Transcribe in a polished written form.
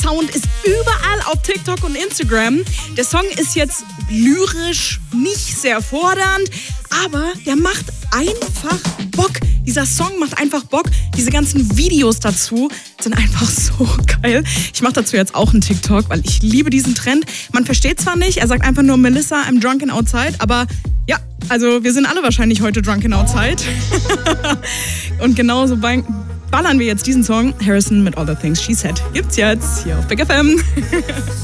Sound ist überall auf TikTok und Instagram. Der Song ist jetzt lyrisch nicht sehr fordernd, aber der macht einfach Bock. Dieser Song macht einfach Bock. Diese ganzen Videos dazu sind einfach so geil. Ich mache dazu jetzt auch einen TikTok, weil ich liebe diesen Trend. Man versteht zwar nicht, er sagt einfach nur Melissa, I'm drunken outside, aber ja, also wir sind alle wahrscheinlich heute drunken outside. Und genauso ballern wir jetzt diesen Song. Harrison mit All the Things She Said. Gibt's jetzt hier auf Big FM.